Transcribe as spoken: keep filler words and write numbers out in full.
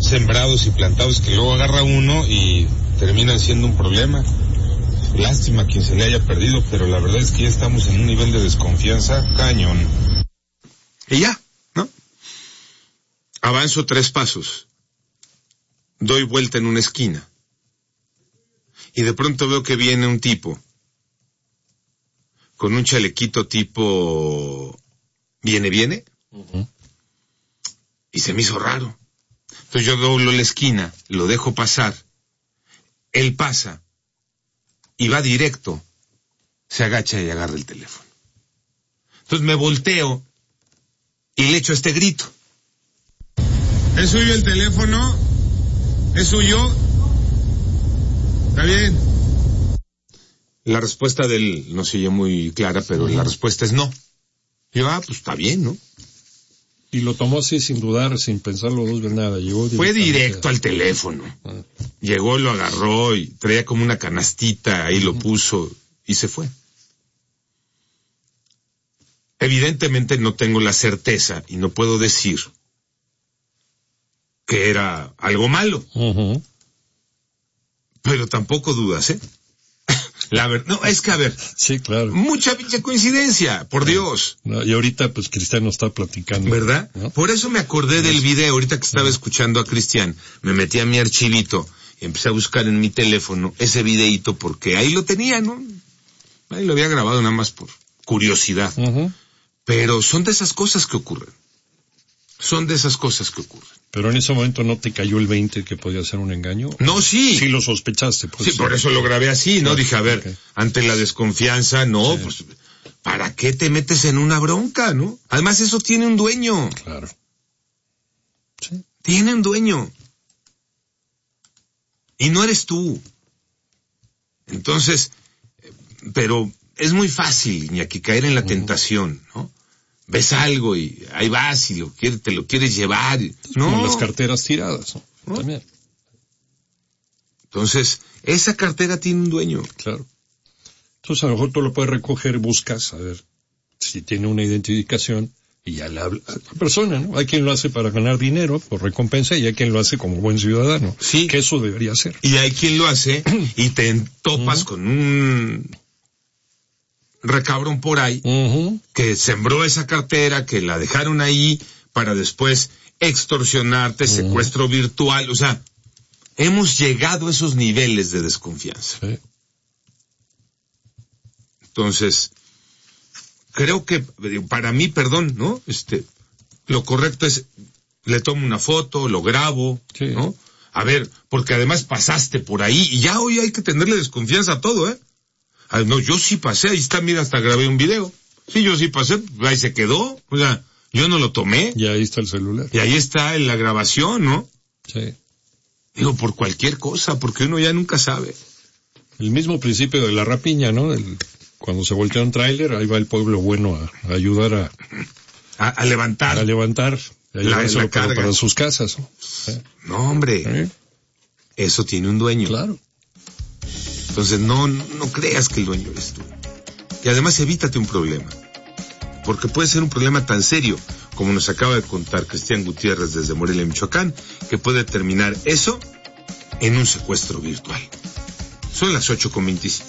sembrados y plantados que luego agarra uno y terminan siendo un problema. Lástima quien se le haya perdido, pero la verdad es que ya estamos en un nivel de desconfianza cañón. Y ya, ¿no? Avanzo tres pasos. Doy vuelta en una esquina. Y de pronto veo que viene un tipo con un chalequito tipo viene, viene. Uh-huh. Y se me hizo raro. Entonces yo doblo la esquina, lo dejo pasar. Él pasa y va directo. Se agacha y agarra el teléfono. Entonces me volteo y le echo este grito. ¿Es suyo el teléfono? ¿Es suyo? ¿Está bien? La respuesta de él no se oye muy clara, pero uh-huh. la respuesta es no. Y yo, ah, pues está bien, ¿no? Y lo tomó así sin dudar, sin pensarlo dos veces nada. Llegó Fue directo al teléfono. Ah. Llegó, lo agarró y traía como una canastita, ahí uh-huh. lo puso y se fue. Evidentemente no tengo la certeza y no puedo decir que era algo malo. Uh-huh. Pero tampoco dudas, ¿eh? La ver... No, es que a ver. Sí, claro. Mucha pinche coincidencia, por no, Dios. No, y ahorita, pues, Cristian nos está platicando. ¿Verdad? ¿No? Por eso me acordé del video, ahorita que estaba uh-huh. escuchando a Cristian. Me metí a mi archivito y empecé a buscar en mi teléfono ese videíto porque ahí lo tenía, ¿no? Ahí lo había grabado nada más por curiosidad. Uh-huh. Pero son de esas cosas que ocurren. Son de esas cosas que ocurren. Pero en ese momento no te cayó el veinte que podía ser un engaño. No, sí. Sí lo sospechaste. Pues, sí, sí, por eso lo grabé así, ¿no? Claro, dije, a ver, okay. ante la desconfianza, no, sí. pues, ¿para qué te metes en una bronca, no? Además, eso tiene un dueño. Claro. Sí. Tiene un dueño. Y no eres tú. Entonces, pero es muy fácil, Iñaki, caer en la uh-huh. tentación, ¿no? Ves algo y ahí vas y lo quieres, te lo quieres llevar. No. Con las carteras tiradas, ¿no? ¿No? También. Entonces, esa cartera tiene un dueño. Claro. Entonces, a lo mejor tú lo puedes recoger, buscas, a ver si tiene una identificación y ya le habla a la persona, ¿no? Hay quien lo hace para ganar dinero, por recompensa, y hay quien lo hace como buen ciudadano. Sí. Que eso debería ser. Y hay quien lo hace y te topas uh-huh. con un recabrón por ahí, uh-huh. que sembró esa cartera, que la dejaron ahí para después extorsionarte, uh-huh. secuestro virtual, o sea, hemos llegado a esos niveles de desconfianza. Sí. Entonces, creo que, para mí, perdón, ¿no? Este, lo correcto es, le tomo una foto, lo grabo, sí. ¿no? A ver, porque además pasaste por ahí, y ya hoy hay que tenerle desconfianza a todo, ¿eh? Ah, no, yo sí pasé, ahí está, mira, hasta grabé un video. Sí, yo sí pasé, ahí se quedó, o sea, yo no lo tomé. Y ahí está el celular. Y ahí está en la grabación, ¿no? Sí. Digo, por cualquier cosa, porque uno ya nunca sabe. El mismo principio de la rapiña, ¿no? El, cuando se voltea un tráiler, ahí va el pueblo bueno a, a ayudar a, a... A levantar. A levantar, a la, la para, para sus casas, ¿no? ¿Eh? No, hombre, ¿Eh? Eso tiene un dueño. Claro. Entonces no, no creas que el dueño eres tú. Y además evítate un problema. Porque puede ser un problema tan serio, como nos acaba de contar Cristian Gutiérrez desde Morelia, Michoacán, que puede terminar eso en un secuestro virtual. Son las ocho con veinticinco.